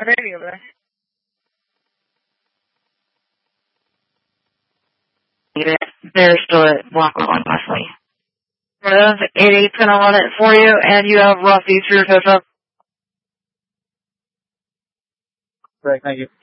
Radio there. They're still at Block 1, Wesley. Well, 88's going to run it for you, and you have Ross Easter to touch up. Great, thank you.